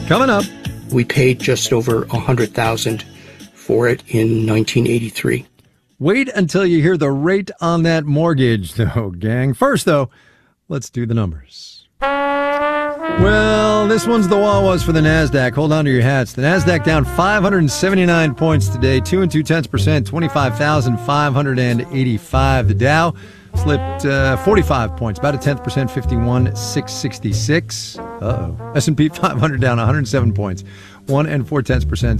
Coming up. We paid just over $100,000 for it in 1983. Wait until you hear the rate on that mortgage, though, gang. First, though, let's do the numbers. Well, this one's the Wawas for the NASDAQ. Hold on to your hats. The NASDAQ down 579 points today, 2 2/10%, 25,585. The Dow slipped 45 points, about a 10%, 51,666. S&P 500 down 107 points, 1 4/10%,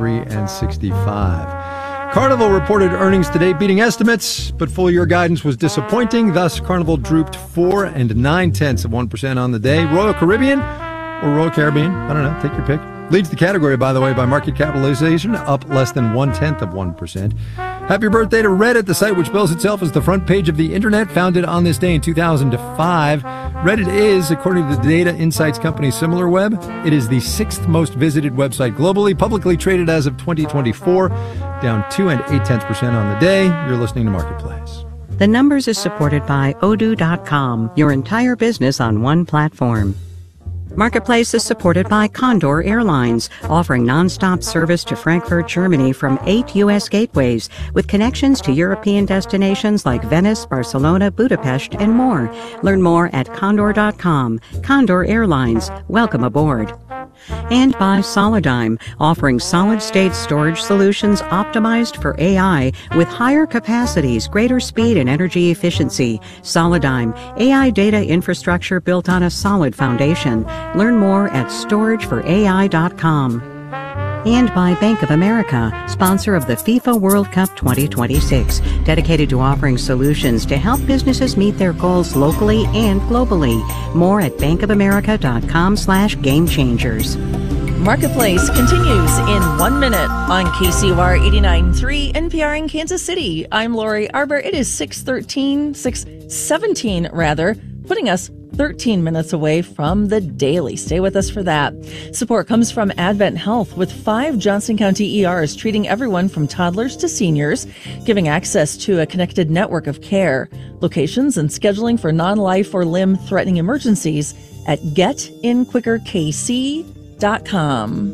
73,65. Carnival reported earnings today, beating estimates, but full-year guidance was disappointing. Thus, Carnival drooped 4 9/10% on the day. Royal Caribbean or Royal Caribbean, I don't know, take your pick, leads the category, by the way, by market capitalization, up less than 0.1%. Happy birthday to Reddit, the site which bills itself as the front page of the internet, founded on this day in 2005. Reddit is, according to the data insights company SimilarWeb, it is the 6th most visited website globally, publicly traded as of 2024, down 2 8/10% on the day. You're listening to Marketplace. The Numbers is supported by Odoo.com, your entire business on one platform. Marketplace is supported by Condor Airlines, offering nonstop service to Frankfurt, Germany from 8 U.S. gateways, with connections to European destinations like Venice, Barcelona, Budapest, and more. Learn more at Condor.com. Condor Airlines, welcome aboard. And by Solidigm, offering solid-state storage solutions optimized for AI with higher capacities, greater speed, and energy efficiency. Solidigm, AI data infrastructure built on a solid foundation. Learn more at storageforai.com. And by Bank of America, sponsor of the FIFA World Cup 2026, dedicated to offering solutions to help businesses meet their goals locally and globally. More at bankofamerica.com/gamechangers. Marketplace continues in 1 minute on KCUR 89.3 NPR in Kansas City. I'm Lori Arbor. It is 6:17 rather, putting us 13 minutes away from the daily. Stay with us for that. Support comes from Advent Health, with 5 Johnson County ERs treating everyone from toddlers to seniors, giving access to a connected network of care. Locations and scheduling for non-life or limb-threatening emergencies at getinquickerkc.com.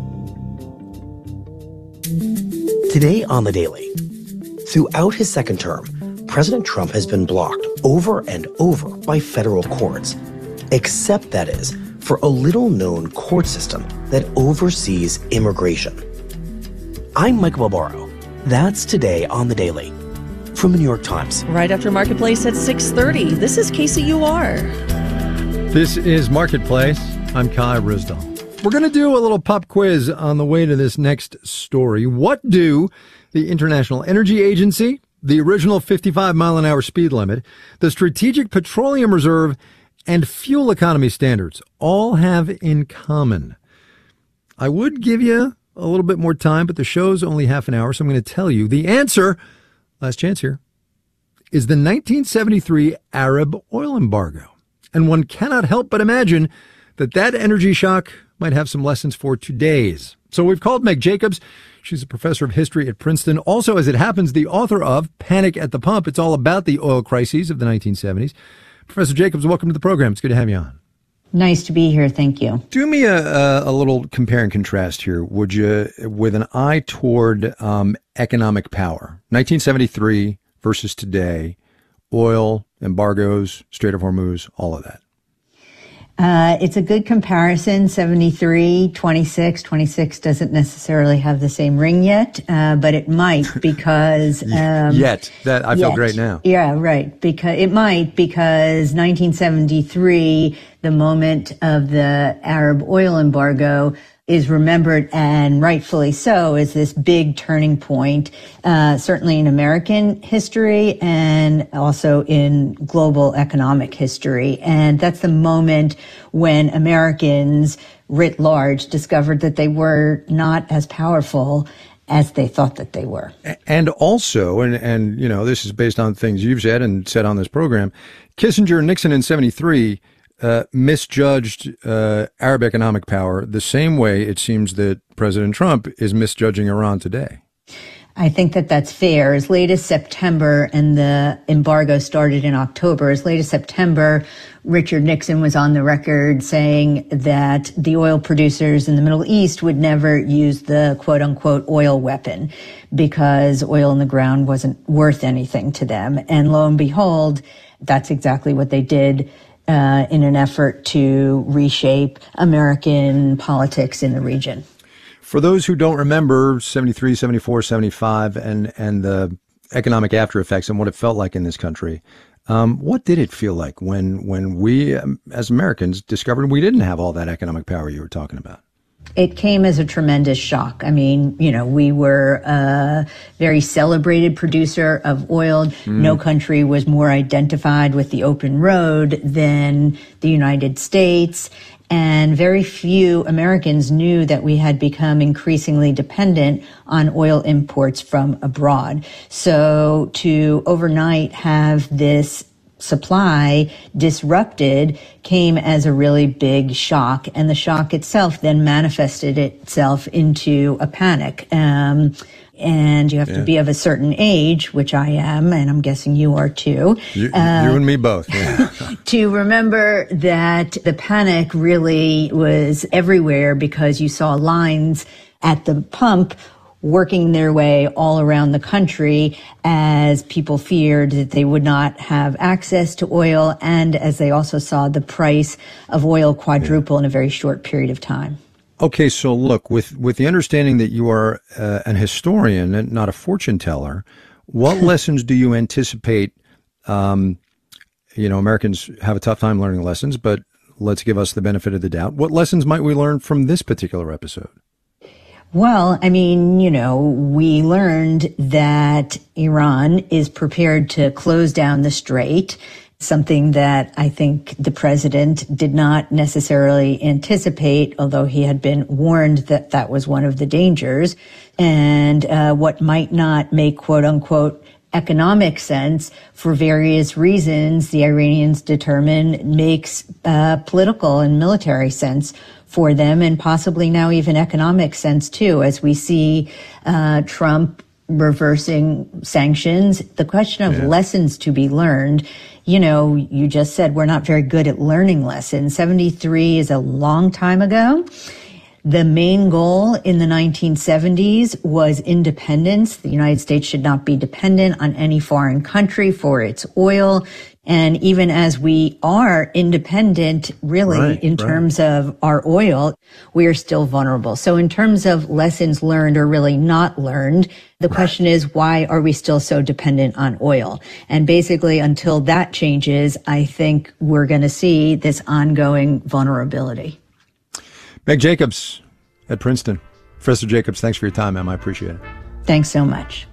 Today on The Daily. Throughout his second term, President Trump has been blocked over and over by federal courts, except, that is, for a little-known court system that oversees immigration. I'm Michael Barbaro. That's today on The Daily from the New York Times. Right after Marketplace at 6:30. This is KCUR. This is Marketplace. I'm Kai Ryssdal. We're going to do a little pop quiz on the way to this next story. What do the International Energy Agency, the original 55-mile-an-hour speed limit, the Strategic Petroleum Reserve, and fuel economy standards all have in common? I would give you a little bit more time, but the show's only half an hour, so I'm going to tell you. The answer, last chance here, is the 1973 Arab oil embargo. And one cannot help but imagine that that energy shock might have some lessons for today's. So we've called Meg Jacobs. She's a professor of history at Princeton. Also, as it happens, the author of Panic at the Pump. It's all about the oil crises of the 1970s. Professor Jacobs, welcome to the program. It's good to have you on. Nice to be here. Thank you. Do me a little compare and contrast here, would you, with an eye toward economic power. 1973 versus today, oil, embargoes, Strait of Hormuz, all of that. It's a good comparison. 73, 26. 26 doesn't necessarily have the same ring yet, but it might because... yet. That I feel great now. Yeah, right. Because 1973, the moment of the Arab oil embargo, is remembered, and rightfully so, as this big turning point, certainly in American history and also in global economic history. And that's the moment when Americans writ large discovered that they were not as powerful as they thought that they were. And also, and you know, this is based on things you've said and said on this program, Kissinger and Nixon in 73 misjudged Arab economic power the same way it seems that President Trump is misjudging Iran today. I think that that's fair. As late as September, and the embargo started in October, as late as September, Richard Nixon was on the record saying that the oil producers in the Middle East would never use the quote unquote oil weapon because oil in the ground wasn't worth anything to them. And lo and behold, that's exactly what they did in an effort to reshape American politics in the region. For those who don't remember 73, 74, 75 and the economic after effects and what it felt like in this country, what did it feel like when we as Americans discovered we didn't have all that economic power you were talking about? It came as a tremendous shock. I mean, we were a very celebrated producer of oil. No country was more identified with the open road than the United States. And very few Americans knew that we had become increasingly dependent on oil imports from abroad. So to overnight have this supply disrupted came as a really big shock. And the shock itself then manifested itself into a panic. And you have to be of a certain age, which I am, and I'm guessing you are too. You and me both. Yeah. To remember that the panic really was everywhere because you saw lines at the pump working their way all around the country as people feared that they would not have access to oil, and as they also saw the price of oil quadruple in a very short period of time. Okay, so look, with the understanding that you are an historian and not a fortune teller, what lessons do you anticipate? Americans have a tough time learning lessons, but let's give us the benefit of the doubt. What lessons might we learn from this particular episode? Well, I mean, we learned that Iran is prepared to close down the strait, something that I think the president did not necessarily anticipate, although he had been warned that that was one of the dangers. And what might not make, quote unquote, economic sense for various reasons, the Iranians determine makes political and military sense for them, and possibly now even economic sense too, as we see Trump reversing sanctions. The question of lessons to be learned, you just said we're not very good at learning lessons. 73 is a long time ago. The main goal in the 1970s was independence. The United States should not be dependent on any foreign country for its oil. And even as we are independent, really, in terms of our oil, we are still vulnerable. So in terms of lessons learned or really not learned, the question is, why are we still so dependent on oil? And basically, until that changes, I think we're going to see this ongoing vulnerability. Meg Jacobs at Princeton. Professor Jacobs, thanks for your time, ma'am. I appreciate it. Thanks so much.